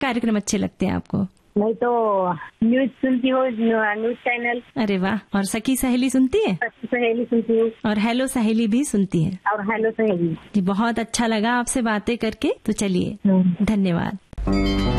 कार्यक्रम अच्छे लगते हैं आपको? मैं तो न्यूज सुनती हूँ, न्यूज चैनल। अरे वाह। और सखी सहेली सुनती है? सहेली सुनती हूँ। और हेलो सहेली भी सुनती है? और हेलो सहेली। जी, बहुत अच्छा लगा आपसे बातें करके। तो चलिए, धन्यवाद।